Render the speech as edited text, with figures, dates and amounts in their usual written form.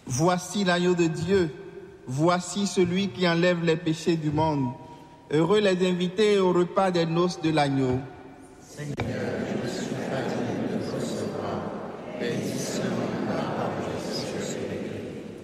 Voici l'agneau de Dieu, voici celui qui enlève les péchés du monde. Heureux les invités au repas des noces de l'agneau.